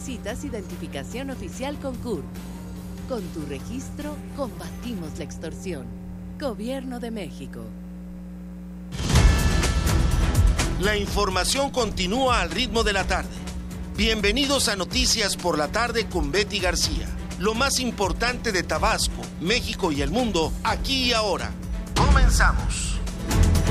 necesitas identificación oficial con CURP. Con tu registro, combatimos la extorsión. Gobierno de México. La información continúa al ritmo de la tarde. Bienvenidos a Noticias por la Tarde con Betty García. Lo más importante de Tabasco, México y el mundo, aquí y ahora. Comenzamos.